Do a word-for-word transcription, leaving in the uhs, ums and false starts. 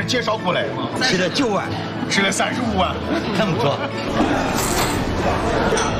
介绍过来， 吃了九万， 吃了三十五万， 那么多。